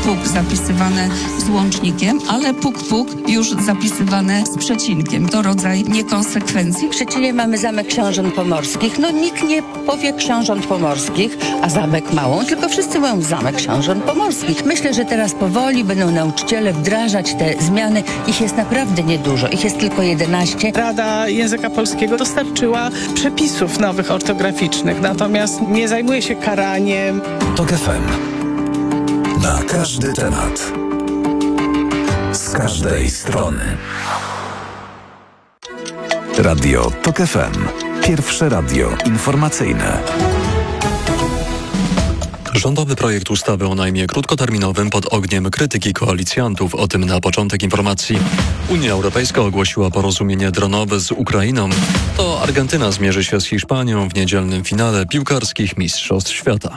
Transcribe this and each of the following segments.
puk zapisywane z łącznikiem, ale puk już zapisywane z przecinkiem. To rodzaj niekonsekwencji. W Szczecinie mamy Zamek Książąt Pomorskich. No nikt nie powie Książąt Pomorskich, a Zamek Małą, tylko wszyscy mówią Zamek Książąt Pomorskich. Myślę, że teraz powoli będą nauczyciele wdrażać te zmiany. Ich jest naprawdę niedużo. Ich jest tylko 11. Rada Języka Polskiego dostarczyła przepisów nowych ortograficznych, natomiast nie zajmuje się karaniem. TOK FM. Na każdy temat. Z każdej strony. Radio TOK FM. Pierwsze radio informacyjne. Rządowy projekt ustawy o najmie krótkoterminowym pod ogniem krytyki koalicjantów. O tym na początek informacji. Unia Europejska ogłosiła porozumienie dronowe z Ukrainą. To Argentyna zmierzy się z Hiszpanią w niedzielnym finale piłkarskich Mistrzostw Świata.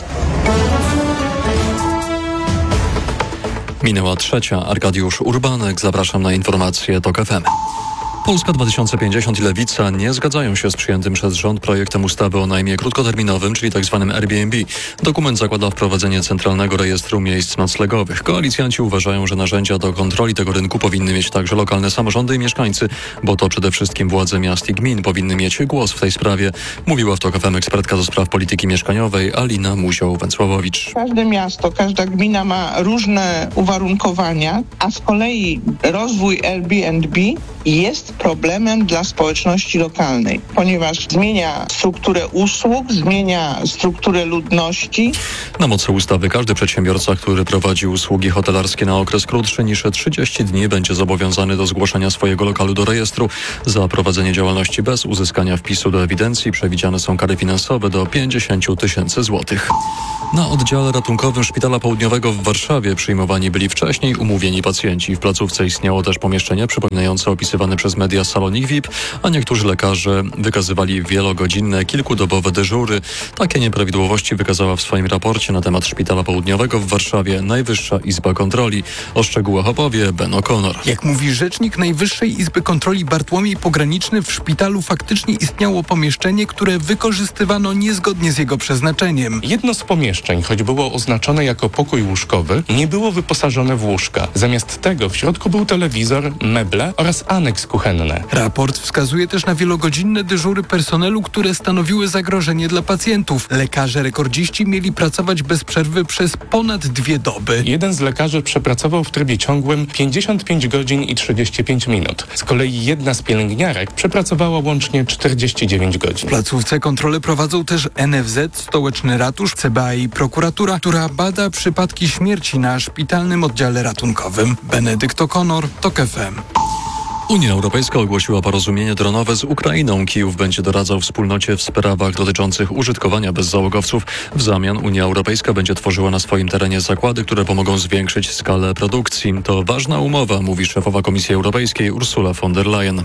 Minęła 3. Arkadiusz Urbanek. Zapraszam na informacje TOK FM. Polska 2050 i Lewica nie zgadzają się z przyjętym przez rząd projektem ustawy o najmie krótkoterminowym, czyli tzw. Airbnb. Dokument zakłada wprowadzenie centralnego rejestru miejsc noclegowych. Koalicjanci uważają, że narzędzia do kontroli tego rynku powinny mieć także lokalne samorządy i mieszkańcy, bo to przede wszystkim władze miast i gmin powinny mieć głos w tej sprawie, mówiła w TOK FM ekspertka do spraw polityki mieszkaniowej Alina Muzioł-Węcławowicz. Każde miasto, każda gmina ma różne uwarunkowania, a z kolei rozwój Airbnb jest problemem dla społeczności lokalnej, ponieważ zmienia strukturę usług, zmienia strukturę ludności. Na mocy ustawy każdy przedsiębiorca, który prowadzi usługi hotelarskie na okres krótszy niż 30 dni, będzie zobowiązany do zgłoszenia swojego lokalu do rejestru. Za prowadzenie działalności bez uzyskania wpisu do ewidencji przewidziane są kary finansowe do 50 000 złotych. Na oddziale ratunkowym Szpitala Południowego w Warszawie przyjmowani byli wcześniej umówieni pacjenci. W placówce istniało też pomieszczenie przypominające opisywane przez media salonik VIP, a niektórzy lekarze wykazywali wielogodzinne, kilkudobowe dyżury. Takie nieprawidłowości wykazała w swoim raporcie na temat Szpitala Południowego w Warszawie Najwyższa Izba Kontroli. O szczegółach opowie Ben O'Connor. Jak mówi rzecznik Najwyższej Izby Kontroli Bartłomiej Pograniczny, w szpitalu faktycznie istniało pomieszczenie, które wykorzystywano niezgodnie z jego przeznaczeniem. Jedno z pomieszczeń, choć było oznaczone jako pokój łóżkowy, nie było wyposażone w łóżka. Zamiast tego w środku był telewizor, meble oraz aneks kuchenny. Raport wskazuje też na wielogodzinne dyżury personelu, które stanowiły zagrożenie dla pacjentów. Lekarze rekordziści mieli pracować bez przerwy przez ponad 2 doby. Jeden z lekarzy przepracował w trybie ciągłym 55 godzin i 35 minut. Z kolei jedna z pielęgniarek przepracowała łącznie 49 godzin. W placówce kontrolę prowadzą też NFZ, Stołeczny Ratusz, CBA i prokuratura, która bada przypadki śmierci na szpitalnym oddziale ratunkowym. Benedykt O'Connor, TOK FM. Unia Europejska ogłosiła porozumienie dronowe z Ukrainą. Kijów będzie doradzał wspólnocie w sprawach dotyczących użytkowania bezzałogowców. W zamian Unia Europejska będzie tworzyła na swoim terenie zakłady, które pomogą zwiększyć skalę produkcji. To ważna umowa, mówi szefowa Komisji Europejskiej Ursula von der Leyen.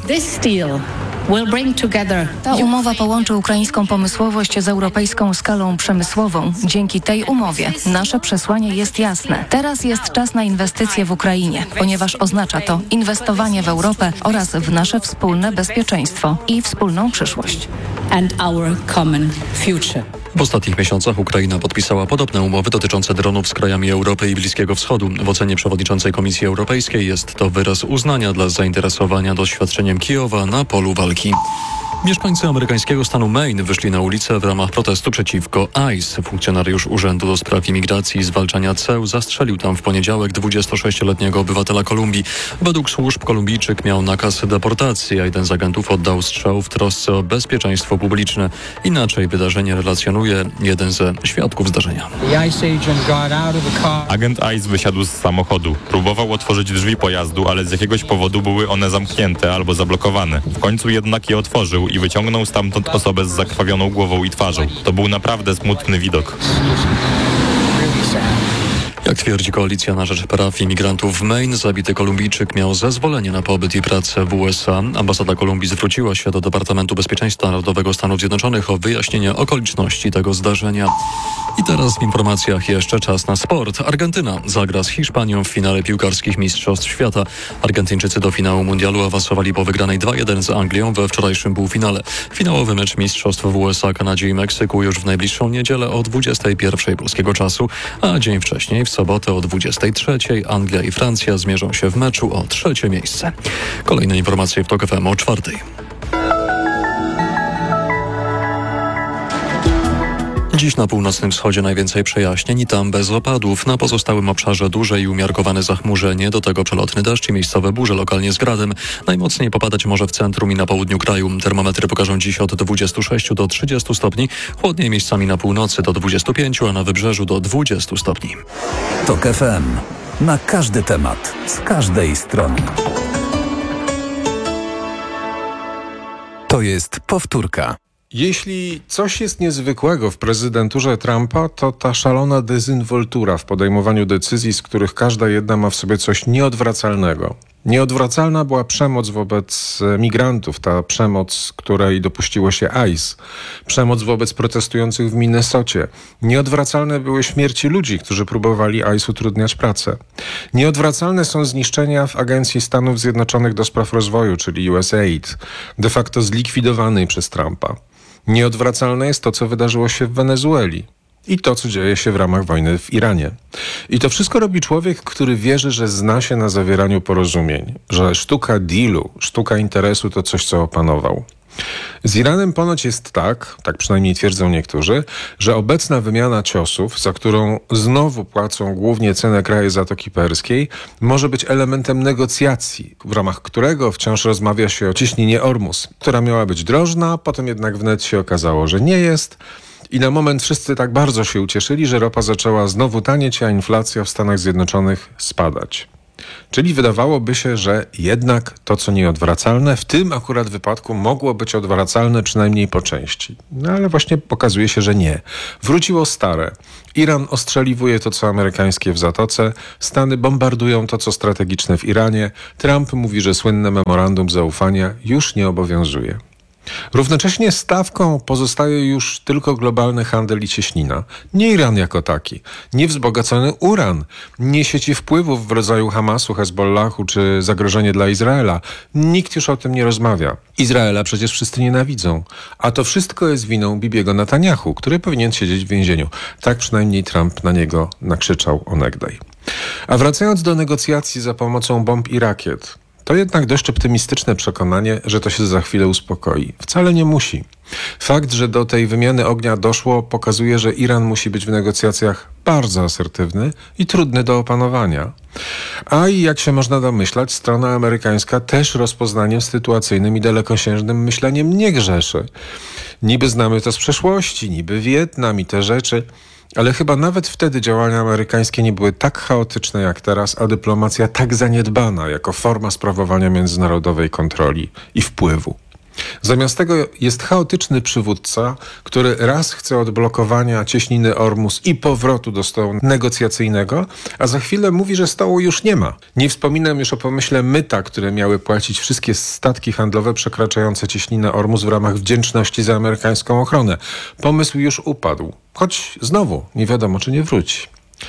Ta umowa połączy ukraińską pomysłowość z europejską skalą przemysłową. Dzięki tej umowie nasze przesłanie jest jasne. Teraz jest czas na inwestycje w Ukrainie, ponieważ oznacza to inwestowanie w Europę oraz w nasze wspólne bezpieczeństwo i wspólną przyszłość. W ostatnich miesiącach Ukraina podpisała podobne umowy dotyczące dronów z krajami Europy i Bliskiego Wschodu. W ocenie przewodniczącej Komisji Europejskiej jest to wyraz uznania dla zainteresowania doświadczeniem Kijowa na polu walki. Mieszkańcy amerykańskiego stanu Maine wyszli na ulicę w ramach protestu przeciwko ICE. Funkcjonariusz Urzędu do Spraw Imigracji i Zwalczania Ceł zastrzelił tam w poniedziałek 26-letniego obywatela Kolumbii. Według służb Kolumbijczyk miał nakaz deportacji, a jeden z agentów oddał strzał w trosce o bezpieczeństwo publiczne. Inaczej wydarzenie relacjonuje jeden ze świadków zdarzenia. Agent ICE wysiadł z samochodu. Próbował otworzyć drzwi pojazdu, ale z jakiegoś powodu były one zamknięte albo zablokowane. W końcu jednak je otworzył i wyciągnął stamtąd osobę z zakrwawioną głową i twarzą. To był naprawdę smutny widok. Jak twierdzi Koalicja na Rzecz Praw Imigrantów w Maine, zabity Kolumbijczyk miał zezwolenie na pobyt i pracę w USA. Ambasada Kolumbii zwróciła się do Departamentu Bezpieczeństwa Narodowego Stanów Zjednoczonych o wyjaśnienie okoliczności tego zdarzenia. I teraz w informacjach jeszcze czas na sport. Argentyna zagra z Hiszpanią w finale piłkarskich Mistrzostw Świata. Argentyńczycy do finału mundialu awansowali po wygranej 2-1 z Anglią we wczorajszym półfinale. Finałowy mecz Mistrzostw w USA, Kanadzie i Meksyku już w najbliższą niedzielę o 21:00 polskiego czasu, a dzień wcześniej w sobotę o 23:00 Anglia i Francja zmierzą się w meczu o 3. miejsce. Kolejne informacje w TOK FM o 4:00. Dziś na północnym wschodzie najwięcej przejaśnień i tam bez opadów. Na pozostałym obszarze duże i umiarkowane zachmurzenie, do tego przelotny deszcz i miejscowe burze, lokalnie z gradem. Najmocniej popadać może w centrum i na południu kraju. Termometry pokażą dziś od 26 do 30 stopni, chłodniej miejscami na północy do 25, a na wybrzeżu do 20 stopni. TOK FM. Na każdy temat, z każdej strony. To jest powtórka. Jeśli coś jest niezwykłego w prezydenturze Trumpa, to ta szalona dezynwoltura w podejmowaniu decyzji, z których każda jedna ma w sobie coś nieodwracalnego. Nieodwracalna była przemoc wobec migrantów, ta przemoc, której dopuściło się ICE, przemoc wobec protestujących w Minnesocie. Nieodwracalne były śmierci ludzi, którzy próbowali ICE utrudniać pracę. Nieodwracalne są zniszczenia w Agencji Stanów Zjednoczonych do Spraw Rozwoju, czyli USAID, de facto zlikwidowanej przez Trumpa. Nieodwracalne jest to, co wydarzyło się w Wenezueli i to, co dzieje się w ramach wojny w Iranie. I to wszystko robi człowiek, który wierzy, że zna się na zawieraniu porozumień, że sztuka dealu, sztuka interesu to coś, co opanował. Z Iranem ponoć jest tak przynajmniej twierdzą niektórzy, że obecna wymiana ciosów, za którą znowu płacą głównie cenę kraje Zatoki Perskiej, może być elementem negocjacji, w ramach którego wciąż rozmawia się o cieśninie Ormus, która miała być drożna, potem jednak wnet się okazało, że nie jest. I na moment wszyscy tak bardzo się ucieszyli, że ropa zaczęła znowu tanieć, a inflacja w Stanach Zjednoczonych spadać. Czyli wydawałoby się, że jednak to, co nieodwracalne, w tym akurat wypadku mogło być odwracalne przynajmniej po części. No ale właśnie okazuje się, że nie. Wróciło stare. Iran ostrzeliwuje to, co amerykańskie w Zatoce, Stany bombardują to, co strategiczne w Iranie, Trump mówi, że słynne memorandum zaufania już nie obowiązuje. Równocześnie stawką pozostaje już tylko globalny handel i cieśnina. Nie Iran jako taki, nie wzbogacony uran, nie sieci wpływów w rodzaju Hamasu, Hezbollahu czy zagrożenie dla Izraela. Nikt już o tym nie rozmawia. Izraela przecież wszyscy nienawidzą. A to wszystko jest winą Bibiego Netanyahu, który powinien siedzieć w więzieniu. Tak przynajmniej Trump na niego nakrzyczał onegdaj. A wracając do negocjacji za pomocą bomb i rakiet, to jednak dość optymistyczne przekonanie, że to się za chwilę uspokoi. Wcale nie musi. Fakt, że do tej wymiany ognia doszło, pokazuje, że Iran musi być w negocjacjach bardzo asertywny i trudny do opanowania. A i jak się można domyślać, strona amerykańska też rozpoznaniem sytuacyjnym i dalekosiężnym myśleniem nie grzeszy. Niby znamy to z przeszłości, niby Wietnam i te rzeczy, ale chyba nawet wtedy działania amerykańskie nie były tak chaotyczne jak teraz, a dyplomacja tak zaniedbana jako forma sprawowania międzynarodowej kontroli i wpływu. Zamiast tego jest chaotyczny przywódca, który raz chce odblokowania cieśniny Ormus i powrotu do stołu negocjacyjnego, a za chwilę mówi, że stołu już nie ma. Nie wspominam już o pomyśle myta, które miały płacić wszystkie statki handlowe przekraczające cieśninę Ormus w ramach wdzięczności za amerykańską ochronę. Pomysł już upadł, choć znowu nie wiadomo, czy nie wróci.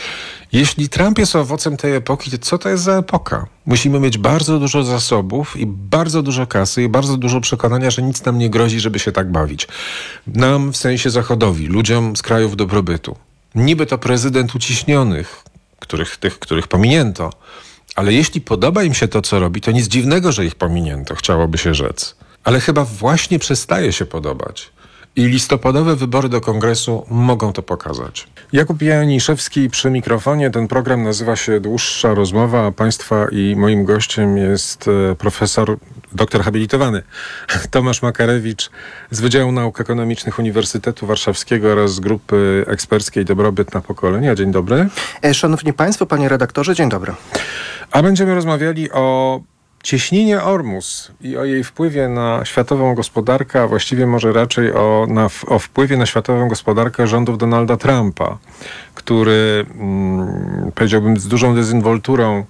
Jeśli Trump jest owocem tej epoki, to co to jest za epoka? Musimy mieć bardzo dużo zasobów i bardzo dużo kasy i bardzo dużo przekonania, że nic nam nie grozi, żeby się tak bawić. Nam w sensie zachodowi, ludziom z krajów dobrobytu. Niby to prezydent uciśnionych, których pominięto, ale jeśli podoba im się to, co robi, to nic dziwnego, że ich pominięto, chciałoby się rzec. Ale chyba właśnie przestaje się podobać. I listopadowe wybory do Kongresu mogą to pokazać. Jakub Janiszewski przy mikrofonie. Ten program nazywa się Dłuższa Rozmowa, a Państwa i moim gościem jest profesor, doktor habilitowany Tomasz Makarewicz z Wydziału Nauk Ekonomicznych Uniwersytetu Warszawskiego oraz z Grupy Eksperckiej Dobrobyt na Pokolenia. Dzień dobry. Szanowni Państwo, panie redaktorze, dzień dobry. A będziemy rozmawiali o cieśninie Ormus i o jej wpływie na światową gospodarkę, a właściwie może raczej o wpływie na światową gospodarkę rządów Donalda Trumpa, który, powiedziałbym, z dużą dezynwolturą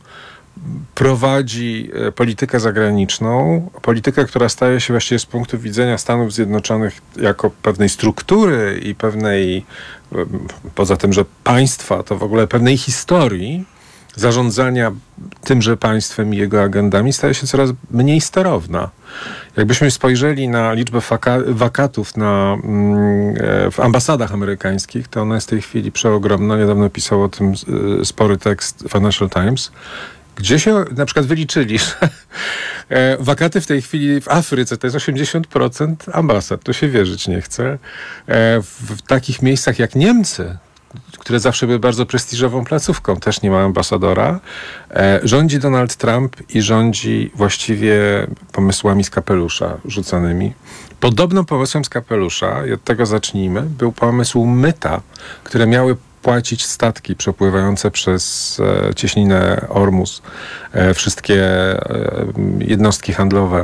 prowadzi politykę zagraniczną, politykę, która staje się właściwie z punktu widzenia Stanów Zjednoczonych jako pewnej struktury i pewnej, poza tym, że państwa, to w ogóle pewnej historii, zarządzania tymże państwem i jego agendami staje się coraz mniej sterowna. Jakbyśmy spojrzeli na liczbę wakatów w ambasadach amerykańskich, to ona jest w tej chwili przeogromna. Niedawno pisał o tym spory tekst Financial Times, gdzie się na przykład wyliczyli, że wakaty w tej chwili w Afryce to jest 80% ambasad. To się wierzyć nie chce. W takich miejscach jak Niemcy, które zawsze były bardzo prestiżową placówką, też nie ma ambasadora. Rządzi Donald Trump i rządzi właściwie pomysłami z kapelusza rzucanymi. Podobno pomysłem z kapelusza, i od tego zacznijmy, był pomysł myta, które miały płacić statki przepływające przez cieśninę Ormus, wszystkie jednostki handlowe.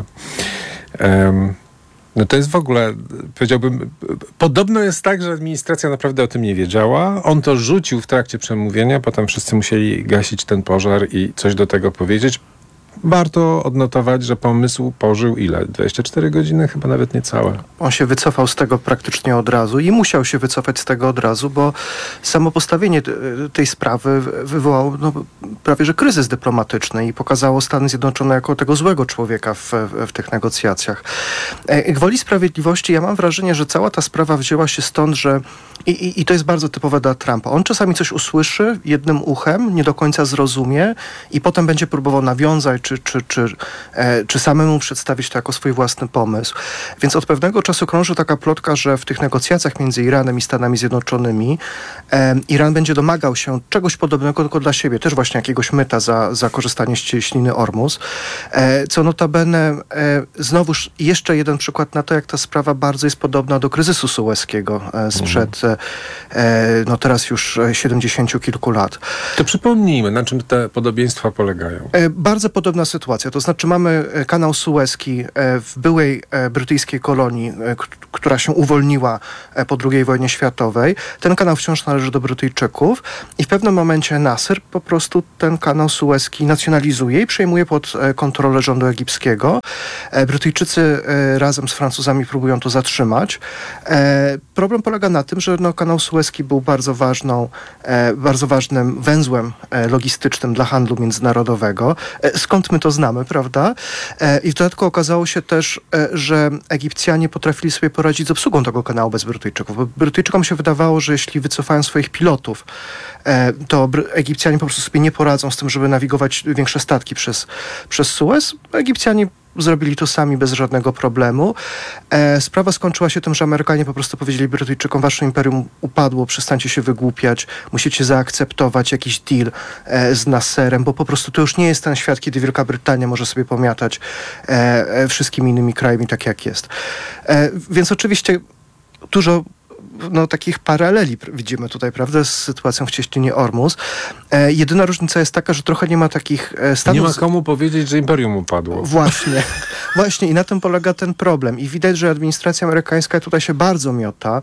No to jest w ogóle, powiedziałbym, podobno jest tak, że administracja naprawdę o tym nie wiedziała. On to rzucił w trakcie przemówienia, potem wszyscy musieli gasić ten pożar i coś do tego powiedzieć. Warto odnotować, że pomysł pożył ile? 24 godziny? Chyba nawet niecałe. On się wycofał z tego praktycznie od razu i musiał się wycofać z tego od razu, bo samo postawienie tej sprawy wywołało prawie że kryzys dyplomatyczny i pokazało Stany Zjednoczone jako tego złego człowieka w tych negocjacjach. Gwoli sprawiedliwości, ja mam wrażenie, że cała ta sprawa wzięła się stąd, że i to jest bardzo typowe dla Trumpa. On czasami coś usłyszy jednym uchem, nie do końca zrozumie i potem będzie próbował nawiązać czy samemu przedstawić to jako swój własny pomysł. Więc od pewnego czasu krąży taka plotka, że w tych negocjacjach między Iranem i Stanami Zjednoczonymi Iran będzie domagał się czegoś podobnego tylko dla siebie, też właśnie jakiegoś myta za korzystanie z cieśniny Ormus. Co notabene znowuż jeszcze jeden przykład na to, jak ta sprawa bardzo jest podobna do kryzysu sueskiego sprzed teraz już 70 kilku lat. To przypomnijmy, na czym te podobieństwa polegają. Bardzo podobna sytuacja. To znaczy mamy kanał Suezki w byłej brytyjskiej kolonii, która się uwolniła po II wojnie światowej. Ten kanał wciąż należy do Brytyjczyków i w pewnym momencie Nasser po prostu ten kanał Suezki nacjonalizuje i przejmuje pod kontrolę rządu egipskiego. Brytyjczycy razem z Francuzami próbują to zatrzymać. Problem polega na tym, że kanał Suezki był bardzo ważnym węzłem logistycznym dla handlu międzynarodowego. Skąd my to znamy, prawda? I w dodatku okazało się też, że Egipcjanie potrafili sobie poradzić z obsługą tego kanału bez Brytyjczyków. Bo Brytyjczykom się wydawało, że jeśli wycofają swoich pilotów, to Egipcjanie po prostu sobie nie poradzą z tym, żeby nawigować większe statki przez Suez. Egipcjanie zrobili to sami bez żadnego problemu. Sprawa skończyła się tym, że Amerykanie po prostu powiedzieli Brytyjczykom: wasze imperium upadło, przestańcie się wygłupiać, musicie zaakceptować jakiś deal z Nasserem, bo po prostu to już nie jest ten świat, kiedy Wielka Brytania może sobie pomiatać wszystkimi innymi krajami tak jak jest. Więc oczywiście dużo takich paraleli widzimy tutaj, prawda, z sytuacją w cieśninie Ormus. Jedyna różnica jest taka, że trochę nie ma takich stanów... Nie ma komu powiedzieć, że imperium upadło. Właśnie i na tym polega ten problem. I widać, że administracja amerykańska tutaj się bardzo miota,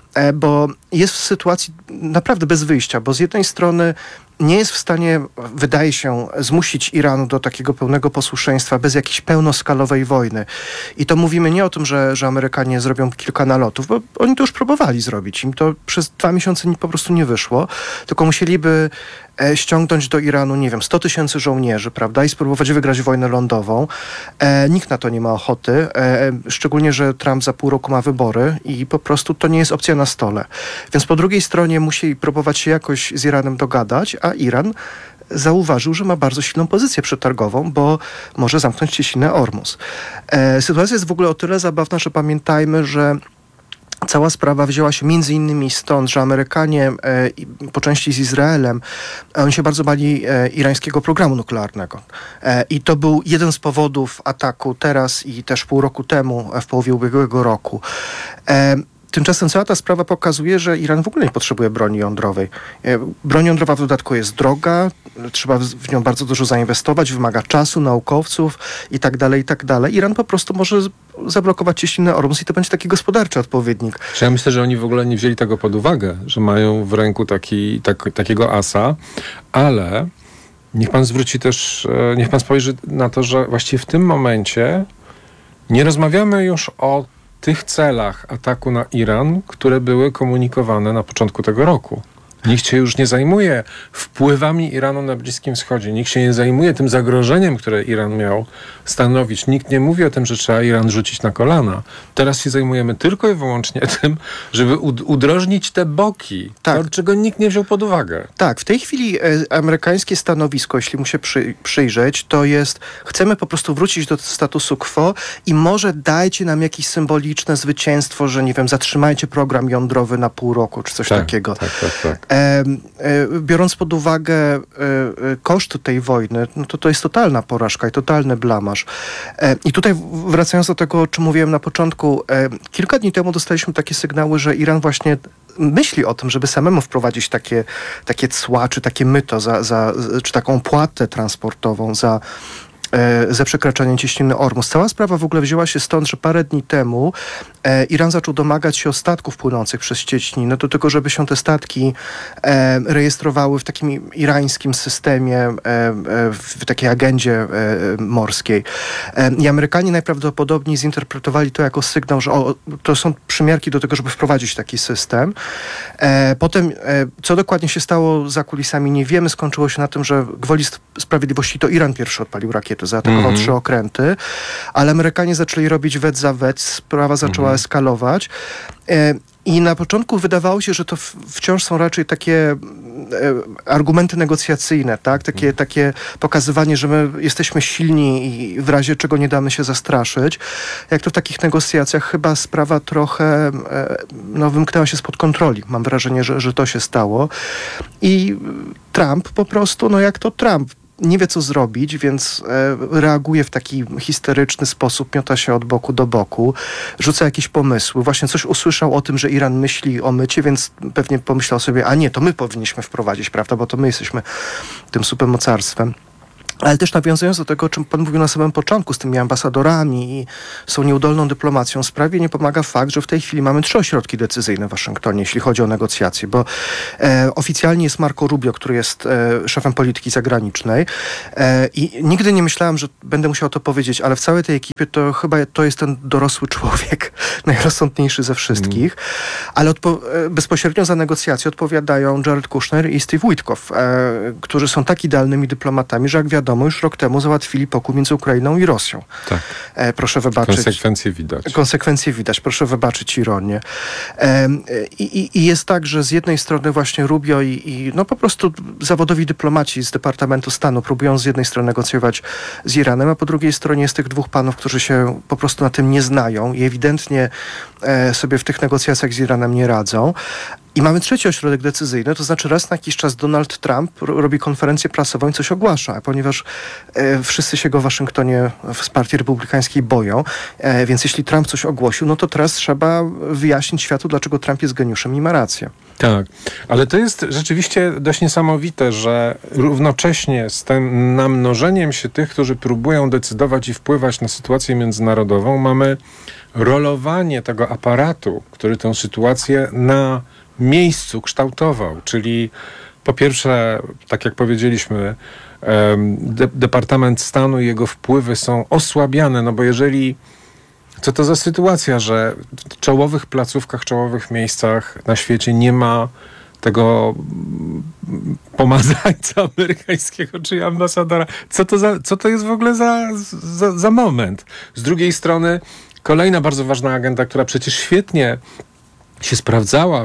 bo jest w sytuacji naprawdę bez wyjścia, bo z jednej strony nie jest w stanie, wydaje się, zmusić Iranu do takiego pełnego posłuszeństwa bez jakiejś pełnoskalowej wojny. I to mówimy nie o tym, że Amerykanie zrobią kilka nalotów, bo oni to już próbowali zrobić. Im to przez 2 miesiące po prostu nie wyszło, tylko musieliby ściągnąć do Iranu, 100 000 żołnierzy, prawda, i spróbować wygrać wojnę lądową. Nikt na to nie ma ochoty, szczególnie, że Trump za pół roku ma wybory i po prostu to nie jest opcja na stole. Więc po drugiej stronie musi próbować się jakoś z Iranem dogadać, a Iran zauważył, że ma bardzo silną pozycję przetargową, bo może zamknąć cieśninę Ormus. Sytuacja jest w ogóle o tyle zabawna, że pamiętajmy, że cała sprawa wzięła się między innymi stąd, że Amerykanie, po części z Izraelem, oni się bardzo bali irańskiego programu nuklearnego. I to był jeden z powodów ataku teraz i też pół roku temu, w połowie ubiegłego roku. Tymczasem cała ta sprawa pokazuje, że Iran w ogóle nie potrzebuje broni jądrowej. Broń jądrowa w dodatku jest droga, trzeba w nią bardzo dużo zainwestować, wymaga czasu, naukowców i tak dalej, i tak dalej. Iran po prostu może zablokować cieśninę Ormus i to będzie taki gospodarczy odpowiednik. Ja myślę, że oni w ogóle nie wzięli tego pod uwagę, że mają w ręku takiego asa, ale niech pan spojrzy na to, że właściwie w tym momencie nie rozmawiamy już o tych celach ataku na Iran, które były komunikowane na początku tego roku. Nikt się już nie zajmuje wpływami Iranu na Bliskim Wschodzie. Nikt się nie zajmuje tym zagrożeniem, które Iran miał stanowić. Nikt nie mówi o tym, że trzeba Iran rzucić na kolana. Teraz się zajmujemy tylko i wyłącznie tym, żeby udrożnić te boki, to, czego nikt nie wziął pod uwagę. Tak, w tej chwili amerykańskie stanowisko, jeśli mu się przyjrzeć, to jest, chcemy po prostu wrócić do statusu quo i może dajcie nam jakieś symboliczne zwycięstwo, że nie wiem, zatrzymajcie program jądrowy na pół roku, czy coś takiego. Tak. Biorąc pod uwagę koszty tej wojny, no to jest totalna porażka i totalny blamaż. I tutaj wracając do tego, o czym mówiłem na początku, kilka dni temu dostaliśmy takie sygnały, że Iran właśnie myśli o tym, żeby samemu wprowadzić takie cła, czy takie myto, czy taką płatę transportową za przekraczanie cieśniny Ormus. Cała sprawa w ogóle wzięła się stąd, że parę dni temu Iran zaczął domagać się o statków płynących przez cieśninę, do tego, żeby się te statki rejestrowały w takim irańskim systemie, w takiej agendzie morskiej. I Amerykanie najprawdopodobniej zinterpretowali to jako sygnał, że to są przymiarki do tego, żeby wprowadzić taki system. Potem, co dokładnie się stało za kulisami, nie wiemy. Skończyło się na tym, że gwoli sprawiedliwości to Iran pierwszy odpalił rakietę, zaatakował 3 okręty, ale Amerykanie zaczęli robić wet za wet, sprawa zaczęła eskalować. I na początku wydawało się, że to wciąż są raczej takie argumenty negocjacyjne, tak? Takie pokazywanie, że my jesteśmy silni i w razie czego nie damy się zastraszyć. Jak to w takich negocjacjach chyba sprawa trochę wymknęła się spod kontroli. Mam wrażenie, że to się stało. I Trump po prostu, jak to Trump, nie wie, co zrobić, więc reaguje w taki histeryczny sposób, miota się od boku do boku, rzuca jakieś pomysły. Właśnie coś usłyszał o tym, że Iran myśli o mycie, więc pewnie pomyślał sobie, a nie, to my powinniśmy wprowadzić, prawda, bo to my jesteśmy tym supermocarstwem. Ale też nawiązując do tego, o czym pan mówił na samym początku, z tymi ambasadorami i z tą nieudolną dyplomacją, sprawie nie pomaga fakt, że w tej chwili mamy 3 ośrodki decyzyjne w Waszyngtonie, jeśli chodzi o negocjacje, bo oficjalnie jest Marco Rubio, który jest szefem polityki zagranicznej i nigdy nie myślałem, że będę musiał to powiedzieć, ale w całej tej ekipie to chyba to jest ten dorosły człowiek, najrozsądniejszy ze wszystkich, ale bezpośrednio za negocjacje odpowiadają Jared Kushner i Steve Witkoff, którzy są tak idealnymi dyplomatami, że jak wiadomo, już rok temu załatwili pokój między Ukrainą i Rosją. Tak. Proszę wybaczyć. Konsekwencje widać. Proszę wybaczyć ironię. I jest tak, że z jednej strony właśnie Rubio i po prostu zawodowi dyplomaci z Departamentu Stanu próbują z jednej strony negocjować z Iranem, a po drugiej stronie jest tych 2 panów, którzy się po prostu na tym nie znają i ewidentnie sobie w tych negocjacjach z Iranem nie radzą. I mamy 3 ośrodek decyzyjny, to znaczy raz na jakiś czas Donald Trump robi konferencję prasową i coś ogłasza, ponieważ wszyscy się go w Waszyngtonie z partii republikańskiej boją, więc jeśli Trump coś ogłosił, no to teraz trzeba wyjaśnić światu, dlaczego Trump jest geniuszem i ma rację. Tak, ale to jest rzeczywiście dość niesamowite, że równocześnie z tym namnożeniem się tych, którzy próbują decydować i wpływać na sytuację międzynarodową, mamy rolowanie tego aparatu, który tę sytuację na miejscu kształtował, czyli po pierwsze, tak jak powiedzieliśmy, Departament Stanu i jego wpływy są osłabiane, no bo jeżeli, co to za sytuacja, że w czołowych placówkach, czołowych miejscach na świecie nie ma tego pomazańca amerykańskiego, czy ambasadora. Co to jest w ogóle za moment? Z drugiej strony kolejna bardzo ważna agenda, która przecież świetnie się sprawdzała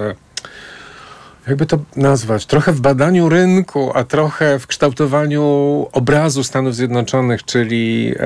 jakby to nazwać, trochę w badaniu rynku, a trochę w kształtowaniu obrazu Stanów Zjednoczonych, czyli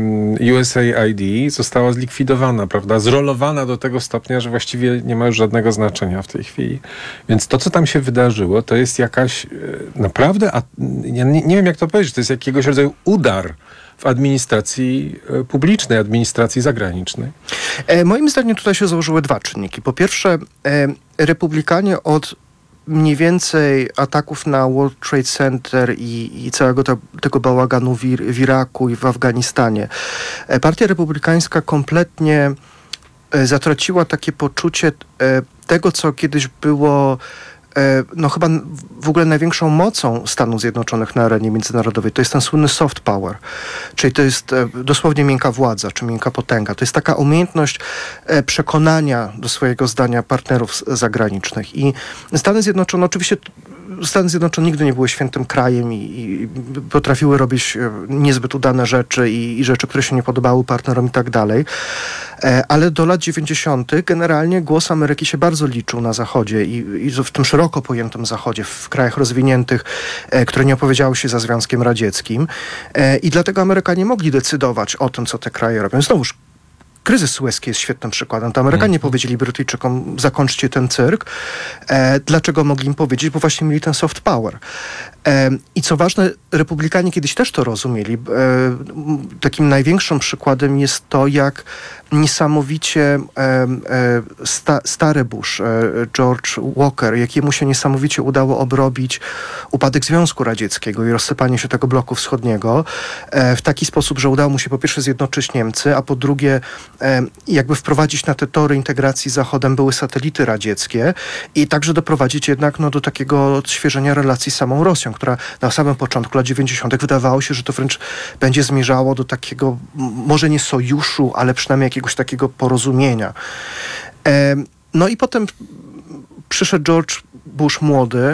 USAID, została zlikwidowana, prawda? Zrolowana do tego stopnia, że właściwie nie ma już żadnego znaczenia w tej chwili. Więc to, co tam się wydarzyło, to jest jakaś naprawdę, ja nie wiem jak to powiedzieć, to jest jakiegoś rodzaju udar w administracji publicznej, administracji zagranicznej. Moim zdaniem tutaj się założyły 2 czynniki. Po pierwsze, republikanie od mniej więcej ataków na World Trade Center i całego tego bałaganu w Iraku i w Afganistanie. Partia Republikańska kompletnie zatraciła takie poczucie tego, co kiedyś było no chyba w ogóle największą mocą Stanów Zjednoczonych na arenie międzynarodowej. To jest ten słynny soft power, czyli to jest dosłownie miękka władza, czy miękka potęga. To jest taka umiejętność przekonania do swojego zdania partnerów zagranicznych. I Stany Zjednoczone, oczywiście Stany Zjednoczone nigdy nie były świętym krajem i potrafiły robić niezbyt udane rzeczy i rzeczy, które się nie podobały partnerom i tak dalej. Ale do lat 90. generalnie głos Ameryki się bardzo liczył na Zachodzie i w tym szeroko pojętym Zachodzie, w krajach rozwiniętych, które nie opowiedziały się za Związkiem Radzieckim. I dlatego Amerykanie mogli decydować o tym, co te kraje robią. Znowuż, kryzys sueski jest świetnym przykładem. To Amerykanie powiedzieli Brytyjczykom, zakończcie ten cyrk. Dlaczego mogli im powiedzieć? Bo właśnie mieli ten soft power. I co ważne, republikanie kiedyś też to rozumieli. Takim największym przykładem jest to, jak niesamowicie stary Bush, George Walker, jakiemu się niesamowicie udało obrobić upadek Związku Radzieckiego i rozsypanie się tego bloku wschodniego w taki sposób, że udało mu się po pierwsze zjednoczyć Niemcy, a po drugie jakby wprowadzić na te tory integracji z Zachodem były satelity radzieckie i także doprowadzić jednak do takiego odświeżenia relacji z samą Rosją, która na samym początku lat 90. wydawało się, że to wręcz będzie zmierzało do takiego, może nie sojuszu, ale przynajmniej jakiegoś takiego porozumienia. No i potem przyszedł George Bush młody,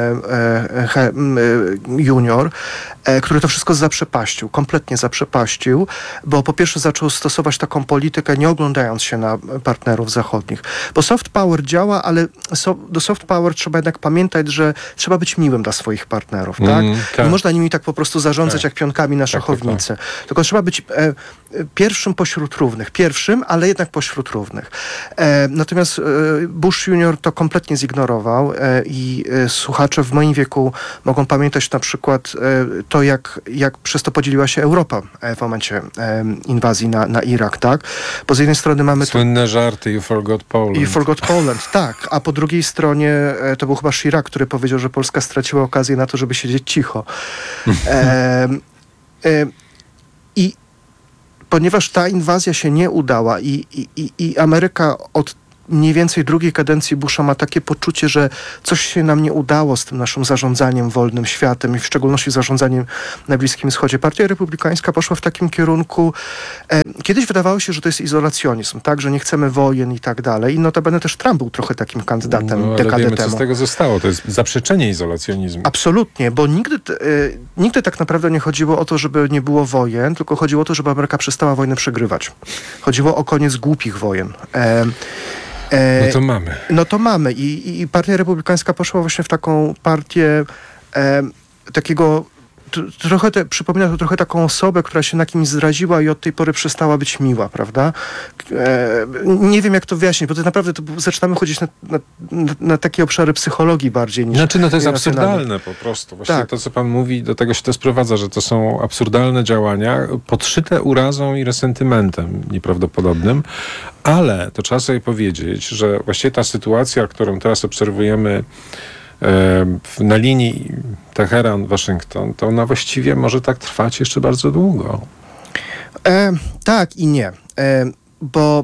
junior, który to wszystko zaprzepaścił, kompletnie zaprzepaścił, bo po pierwsze zaczął stosować taką politykę, nie oglądając się na partnerów zachodnich. Bo soft power działa, ale do soft power trzeba jednak pamiętać, że trzeba być miłym dla swoich partnerów, tak? Nie można nimi tak po prostu zarządzać jak pionkami na szachownicy. Tylko trzeba być pierwszym pośród równych. Pierwszym, ale jednak pośród równych. Natomiast Bush junior to kompletnie zignorował i słuchacze w moim wieku mogą pamiętać na przykład to, jak przez to podzieliła się Europa w momencie inwazji na Irak, tak? Bo z jednej strony mamy... Słynne żarty, you forgot Poland. You forgot Poland, tak. A po drugiej stronie to był chyba Chirac, który powiedział, że Polska straciła okazję na to, żeby siedzieć cicho. I ponieważ ta inwazja się nie udała i Ameryka od mniej więcej drugiej kadencji Busha ma takie poczucie, że coś się nam nie udało z tym naszym zarządzaniem wolnym światem i w szczególności zarządzaniem na Bliskim Wschodzie. Partia Republikańska poszła w takim kierunku. Kiedyś wydawało się, że to jest izolacjonizm, tak, że nie chcemy wojen i tak dalej. I notabene też Trump był trochę takim kandydatem dekadę wiemy, temu. co z tego zostało. To jest zaprzeczenie izolacjonizmu. Absolutnie, bo nigdy tak naprawdę nie chodziło o to, żeby nie było wojen, tylko chodziło o to, żeby Ameryka przestała wojnę przegrywać. Chodziło o koniec głupich wojen. No to mamy. No to mamy. I Partia Republikańska poszła właśnie w taką partię takiego... przypomina to trochę taką osobę, która się na kimś zraziła i od tej pory przestała być miła, prawda? Nie wiem, jak to wyjaśnić, bo to naprawdę zaczynamy chodzić na takie obszary psychologii bardziej niż... Znaczy, to jest absurdalne po prostu. Właśnie tak. To, co pan mówi, do tego się to sprowadza, że to są absurdalne działania, podszyte urazą i resentymentem nieprawdopodobnym, ale to trzeba sobie powiedzieć, że właściwie ta sytuacja, którą teraz obserwujemy na linii Teheran-Waszyngton, to ona właściwie może tak trwać jeszcze bardzo długo. Tak i nie. Bo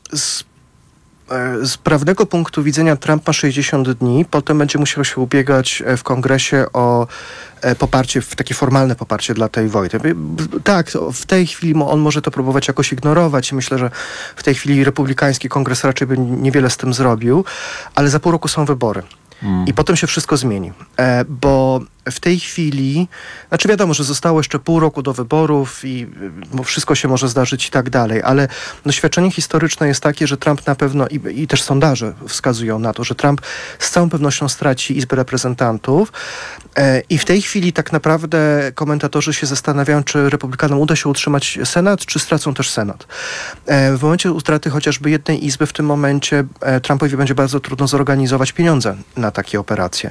z prawnego punktu widzenia Trump ma 60 dni, potem będzie musiał się ubiegać w kongresie o poparcie, takie formalne poparcie dla tej wojny. Tak, w tej chwili on może to próbować jakoś ignorować i myślę, że w tej chwili republikański kongres raczej by niewiele z tym zrobił, ale za pół roku są wybory. I potem się wszystko zmieni, bo w tej chwili, znaczy wiadomo, że zostało jeszcze pół roku do wyborów i wszystko się może zdarzyć i tak dalej, ale doświadczenie historyczne jest takie, że Trump na pewno, i też sondaże wskazują na to, że Trump z całą pewnością straci Izbę Reprezentantów i w tej chwili tak naprawdę komentatorzy się zastanawiają, czy Republikanom uda się utrzymać Senat, czy stracą też Senat. W momencie utraty chociażby jednej Izby w tym momencie Trumpowi będzie bardzo trudno zorganizować pieniądze na takie operacje.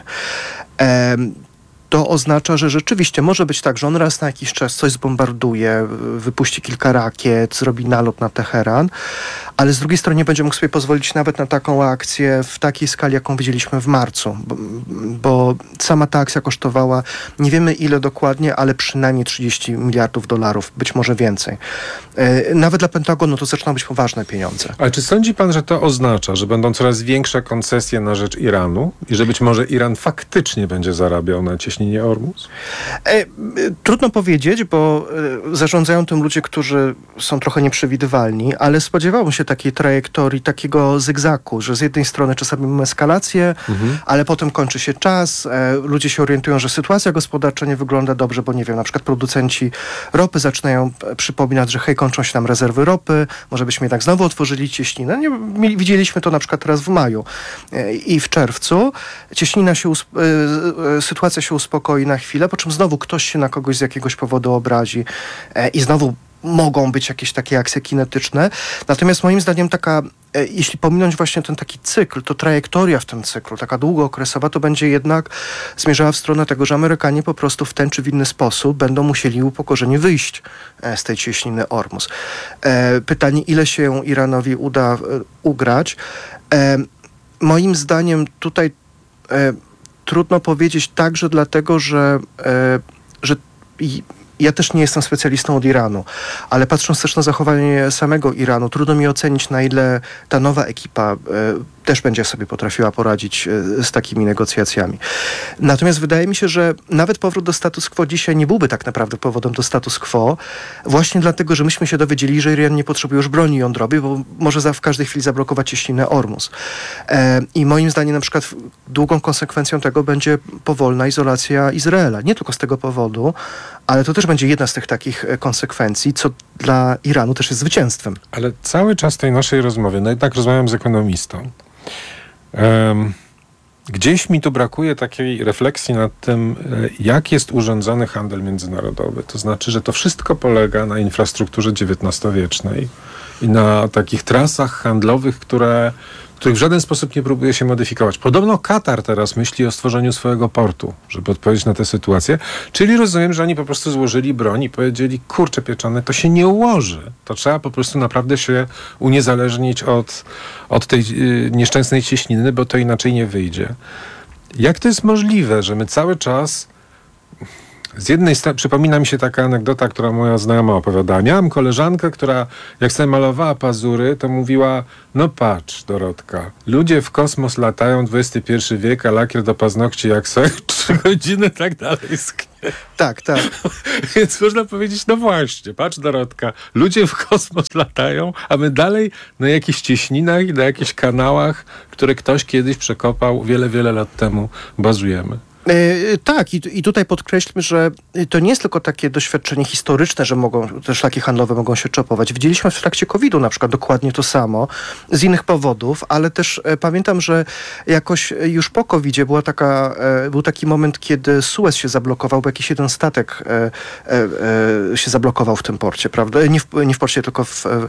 To oznacza, że rzeczywiście może być tak, że on raz na jakiś czas coś zbombarduje, wypuści kilka rakiet, zrobi nalot na Teheran, ale z drugiej strony nie będzie mógł sobie pozwolić nawet na taką akcję w takiej skali, jaką widzieliśmy w marcu, bo sama ta akcja kosztowała, nie wiemy ile dokładnie, ale przynajmniej $30 miliardów, być może więcej. Nawet dla Pentagonu to zaczynają być poważne pieniądze. Ale czy sądzi pan, że to oznacza, że będą coraz większe koncesje na rzecz Iranu i że być może Iran faktycznie będzie zarabiał na cieśninie Ormus? Trudno powiedzieć, bo zarządzają tym ludzie, którzy są trochę nieprzewidywalni, ale spodziewałbym się takiej trajektorii, takiego zygzaku, że z jednej strony czasami mamy eskalację, ale potem kończy się czas, ludzie się orientują, że sytuacja gospodarcza nie wygląda dobrze, bo nie wiem, na przykład producenci ropy zaczynają przypominać, że hej, kończą się nam rezerwy ropy, może byśmy jednak znowu otworzyli cieśninę. Widzieliśmy to na przykład teraz w maju i w czerwcu. Cieśnina sytuacja się uspokoi na chwilę, po czym znowu ktoś się na kogoś z jakiegoś powodu obrazi i znowu mogą być jakieś takie akcje kinetyczne. Natomiast moim zdaniem jeśli pominąć właśnie ten taki cykl, to trajektoria w tym cyklu, taka długookresowa, to będzie jednak zmierzała w stronę tego, że Amerykanie po prostu w ten czy w inny sposób będą musieli upokorzeni wyjść z tej cieśniny Ormus. Pytanie, ile się Iranowi uda ugrać. Moim zdaniem tutaj trudno powiedzieć także dlatego, że ja też nie jestem specjalistą od Iranu, ale patrząc też na zachowanie samego Iranu, trudno mi ocenić, na ile ta nowa ekipa też będzie sobie potrafiła poradzić z takimi negocjacjami. Natomiast wydaje mi się, że nawet powrót do status quo dzisiaj nie byłby tak naprawdę powodem do status quo, właśnie dlatego, że myśmy się dowiedzieli, że Iran nie potrzebuje już broni jądrowej, bo może w każdej chwili zablokować cieśninę Ormus. I moim zdaniem na przykład długą konsekwencją tego będzie powolna izolacja Izraela. Nie tylko z tego powodu, ale to też będzie jedna z tych takich konsekwencji, co dla Iranu też jest zwycięstwem. Ale cały czas tej naszej rozmowy, no jednak rozmawiam z ekonomistą, gdzieś mi tu brakuje takiej refleksji nad tym, jak jest urządzony handel międzynarodowy. To znaczy, że to wszystko polega na infrastrukturze XIX-wiecznej i na takich trasach handlowych, których w żaden sposób nie próbuje się modyfikować. Podobno Katar teraz myśli o stworzeniu swojego portu, żeby odpowiedzieć na tę sytuację. Czyli rozumiem, że oni po prostu złożyli broń i powiedzieli, kurczę pieczone, to się nie ułoży. To trzeba po prostu naprawdę się uniezależnić od tej nieszczęsnej cieśniny, bo to inaczej nie wyjdzie. Jak to jest możliwe, że my cały czas... Z jednej strony przypomina mi się taka anegdota, która moja znajoma opowiadała. Miałam koleżankę, która jak sobie malowała pazury, to mówiła, no patrz Dorotka, ludzie w kosmos latają, XXI wiek, a lakier do paznokci jak sobie 3 godziny tak dalej sknie. Tak. Więc można powiedzieć, no właśnie, patrz Dorotka, ludzie w kosmos latają, a my dalej na jakichś cieśninach i na jakichś kanałach, które ktoś kiedyś przekopał wiele, wiele lat temu, bazujemy. Tak, i tutaj podkreślmy, że to nie jest tylko takie doświadczenie historyczne, że te szlaki handlowe mogą się czopować. Widzieliśmy w trakcie COVID-u na przykład dokładnie to samo, z innych powodów, ale też pamiętam, że jakoś już po COVID-zie był taki moment, kiedy Suez się zablokował, bo jakiś jeden statek się zablokował w tym porcie, prawda? Nie w porcie, tylko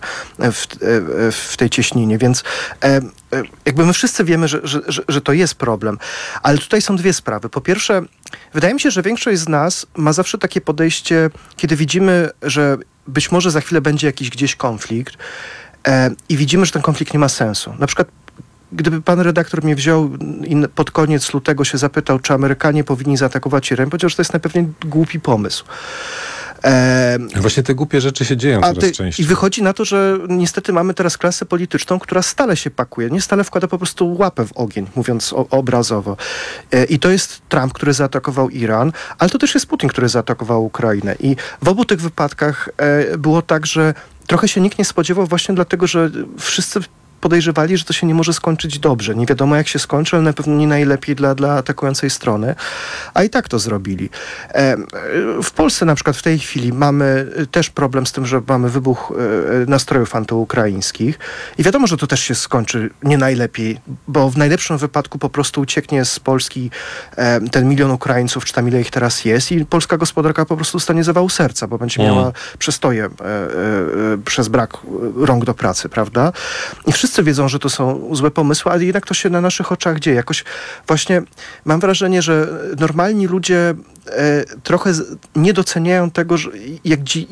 w tej cieśninie, więc jakby my wszyscy wiemy, że to jest problem, ale tutaj są dwie sprawy. Po pierwsze, wydaje mi się, że większość z nas ma zawsze takie podejście, kiedy widzimy, że być może za chwilę będzie jakiś gdzieś konflikt i widzimy, że ten konflikt nie ma sensu. Na przykład, gdyby pan redaktor mnie wziął i pod koniec lutego się zapytał, czy Amerykanie powinni zaatakować Iran, powiedział, że to jest najpewniej głupi pomysł. Właśnie te głupie rzeczy się dzieją coraz częściej. I wychodzi na to, że niestety mamy teraz klasę polityczną, która stale się pakuje, nie stale wkłada po prostu łapę w ogień, mówiąc obrazowo. I to jest Trump, który zaatakował Iran, ale to też jest Putin, który zaatakował Ukrainę. I w obu tych wypadkach było tak, że trochę się nikt nie spodziewał właśnie dlatego, że wszyscy podejrzewali, że to się nie może skończyć dobrze. Nie wiadomo jak się skończy, ale na pewno nie najlepiej dla atakującej strony. A i tak to zrobili. W Polsce na przykład w tej chwili mamy też problem z tym, że mamy wybuch nastrojów antyukraińskich. I wiadomo, że to też się skończy nie najlepiej, bo w najlepszym wypadku po prostu ucieknie z Polski ten 1 milion Ukraińców, czy tam ile ich teraz jest, i polska gospodarka po prostu stanie zawału serca, bo będzie miała przestoje przez brak rąk do pracy, prawda? I wszyscy wiedzą, że to są złe pomysły, ale jednak to się na naszych oczach dzieje. Jakoś właśnie mam wrażenie, że normalni ludzie trochę nie doceniają tego, że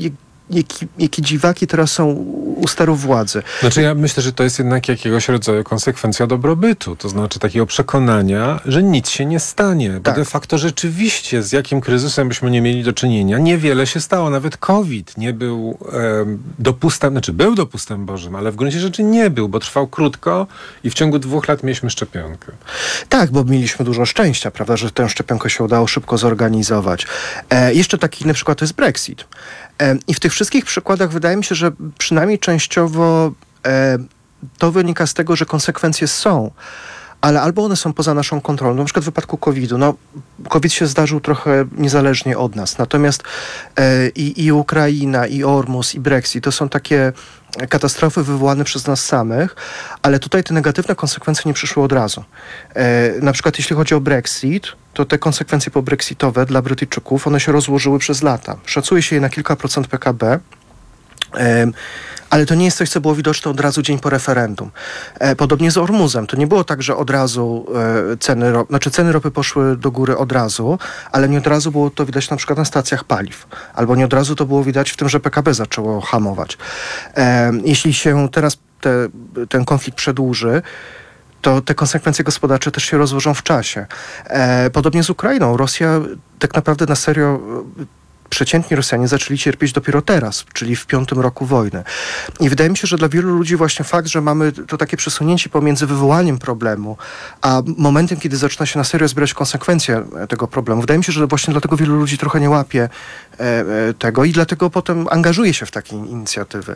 jakie dziwaki teraz są u sterów władzy. Znaczy ja myślę, że to jest jednak jakiegoś rodzaju konsekwencja dobrobytu, to znaczy takiego przekonania, że nic się nie stanie, bo de facto rzeczywiście z jakim kryzysem byśmy nie mieli do czynienia, niewiele się stało, nawet COVID nie był dopustem, znaczy był dopustem Bożym, ale w gruncie rzeczy nie był, bo trwał krótko i w ciągu 2 lat mieliśmy szczepionkę. Tak, bo mieliśmy dużo szczęścia, prawda, że tę szczepionkę się udało szybko zorganizować. Jeszcze taki inny przykład to jest Brexit. I w tych wszystkich przykładach wydaje mi się, że przynajmniej częściowo to wynika z tego, że konsekwencje są, ale albo one są poza naszą kontrolą. Na przykład w wypadku COVID-u. COVID się zdarzył trochę niezależnie od nas. Natomiast i Ukraina, i Ormus, i Brexit to są takie katastrofy wywołane przez nas samych, ale tutaj te negatywne konsekwencje nie przyszły od razu. Na przykład jeśli chodzi o Brexit, to te konsekwencje pobrexitowe dla Brytyjczyków, one się rozłożyły przez lata. Szacuje się je na kilka procent PKB, ale to nie jest coś, co było widoczne od razu dzień po referendum. Podobnie z Ormuzem. To nie było tak, że od razu ceny ropy poszły do góry od razu, ale nie od razu było to widać na przykład na stacjach paliw. Albo nie od razu to było widać w tym, że PKB zaczęło hamować. Jeśli się teraz ten konflikt przedłuży, to te konsekwencje gospodarcze też się rozłożą w czasie. Podobnie z Ukrainą. Rosja tak naprawdę na serio... Przeciętni Rosjanie zaczęli cierpieć dopiero teraz, czyli w 5. roku wojny. I wydaje mi się, że dla wielu ludzi właśnie fakt, że mamy to takie przesunięcie pomiędzy wywołaniem problemu, a momentem, kiedy zaczyna się na serio zbierać konsekwencje tego problemu. Wydaje mi się, że właśnie dlatego wielu ludzi trochę nie łapie tego i dlatego potem angażuje się w takie inicjatywy.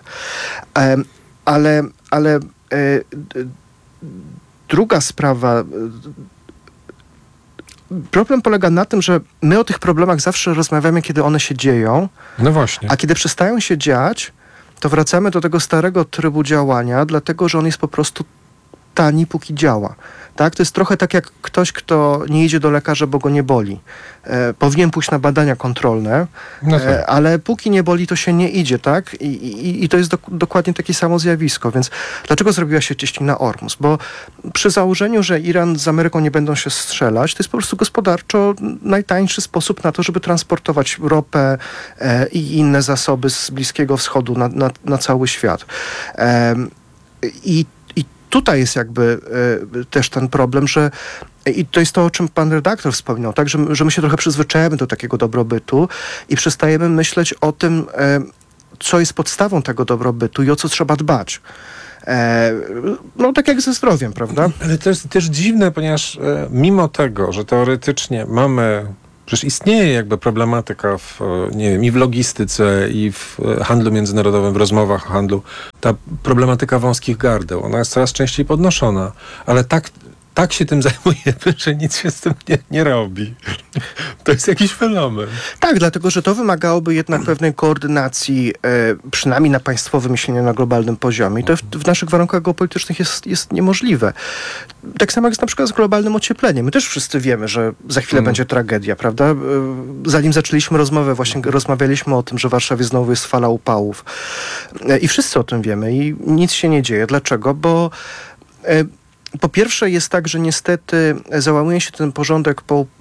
Ale druga sprawa... Problem polega na tym, że my o tych problemach zawsze rozmawiamy, kiedy one się dzieją. No właśnie. A kiedy przestają się dziać, to wracamy do tego starego trybu działania, dlatego że on jest po prostu tani, póki działa. Tak? To jest trochę tak jak ktoś, kto nie idzie do lekarza, bo go nie boli. Powinien pójść na badania kontrolne, ale póki nie boli, to się nie idzie, tak? I to jest dokładnie takie samo zjawisko. Więc dlaczego zrobiła się cieśnina Ormus? Bo przy założeniu, że Iran z Ameryką nie będą się strzelać, to jest po prostu gospodarczo najtańszy sposób na to, żeby transportować ropę i inne zasoby z Bliskiego Wschodu na cały świat. I tutaj jest jakby też ten problem, że i to jest to, o czym pan redaktor wspominał, tak, że my się trochę przyzwyczajamy do takiego dobrobytu i przestajemy myśleć o tym, co jest podstawą tego dobrobytu i o co trzeba dbać. Tak jak ze zdrowiem, prawda? Ale to jest też dziwne, ponieważ mimo tego, że teoretycznie mamy... Przecież istnieje jakby problematyka i w logistyce, i w handlu międzynarodowym, w rozmowach o handlu. Ta problematyka wąskich gardeł, ona jest coraz częściej podnoszona, ale tak się tym zajmujemy, że nic się z tym nie robi. To jest jakiś fenomen. Tak, dlatego, że to wymagałoby jednak pewnej koordynacji, przynajmniej na państwowym, jeśli nie na globalnym poziomie. I to w naszych warunkach geopolitycznych jest niemożliwe. Tak samo jak na przykład z globalnym ociepleniem. My też wszyscy wiemy, że za chwilę będzie tragedia, prawda? Zanim zaczęliśmy rozmowę, właśnie rozmawialiśmy o tym, że w Warszawie znowu jest fala upałów. I wszyscy o tym wiemy i nic się nie dzieje. Dlaczego? Bo po pierwsze jest tak, że niestety załamuje się ten porządek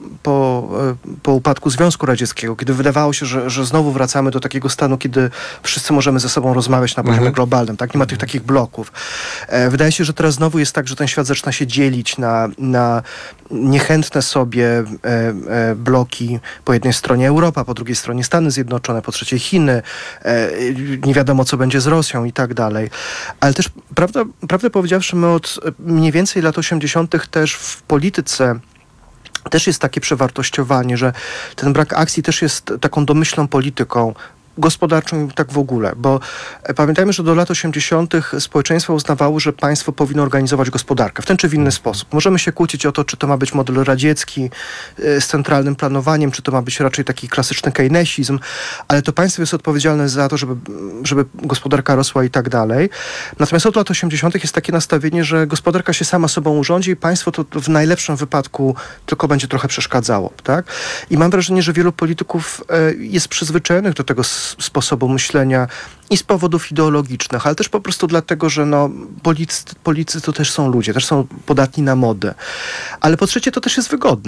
po upadku Związku Radzieckiego, kiedy wydawało się, że znowu wracamy do takiego stanu, kiedy wszyscy możemy ze sobą rozmawiać na poziomie globalnym. Tak? Nie ma tych takich bloków. Wydaje się, że teraz znowu jest tak, że ten świat zaczyna się dzielić na niechętne sobie bloki. Po jednej stronie Europa, po drugiej stronie Stany Zjednoczone, po trzeciej Chiny. Nie wiadomo, co będzie z Rosją i tak dalej. Ale też, prawdę powiedziawszy, my od mniej więcej lat 80. też w polityce też jest takie przewartościowanie, że ten brak akcji też jest taką domyślną polityką gospodarczą i tak w ogóle, bo pamiętajmy, że do lat 80. społeczeństwo uznawało, że państwo powinno organizować gospodarkę w ten czy w inny sposób. Możemy się kłócić o to, czy to ma być model radziecki z centralnym planowaniem, czy to ma być raczej taki klasyczny keynesizm, ale to państwo jest odpowiedzialne za to, żeby gospodarka rosła i tak dalej. Natomiast od lat 80. jest takie nastawienie, że gospodarka się sama sobą urządzi i państwo to w najlepszym wypadku tylko będzie trochę przeszkadzało. Tak? I mam wrażenie, że wielu polityków jest przyzwyczajonych do tego sposobu myślenia i z powodów ideologicznych, ale też po prostu dlatego, że politycy to też są ludzie, też są podatni na modę. Ale po trzecie to też jest wygodne.